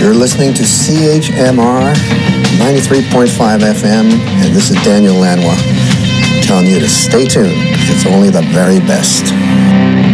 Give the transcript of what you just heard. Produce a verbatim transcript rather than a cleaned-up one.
You're listening to C H M R ninety-three point five F M, and this is Daniel Lanois telling you to stay tuned. It's only the very best.